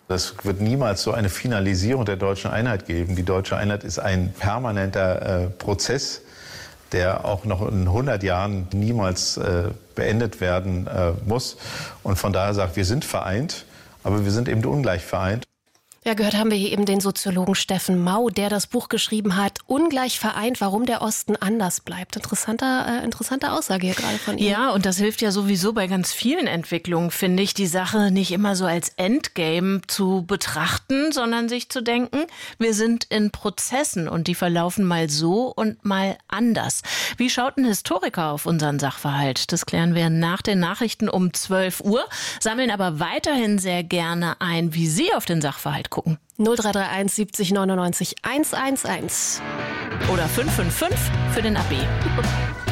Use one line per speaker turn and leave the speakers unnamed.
Es wird niemals so eine Finalisierung der deutschen Einheit geben. Die deutsche Einheit ist ein permanenter Prozess, der auch noch in 100 Jahren niemals beendet werden muss. Und von daher sagt, wir sind vereint, aber wir sind eben ungleich vereint.
Ja, gehört haben wir hier eben den Soziologen Steffen Mau, der das Buch geschrieben hat, Ungleich vereint, warum der Osten anders bleibt. Interessante Aussage hier gerade von ihm.
Ja, und das hilft ja sowieso bei ganz vielen Entwicklungen, finde ich, die Sache nicht immer so als Endgame zu betrachten, sondern sich zu denken, wir sind in Prozessen und die verlaufen mal so und mal anders. Wie schaut ein Historiker auf unseren Sachverhalt? Das klären wir nach den Nachrichten um 12 Uhr, sammeln aber weiterhin sehr gerne ein, wie Sie auf den Sachverhalt gucken.
0331 70 99 111.
Oder 555 für den AB.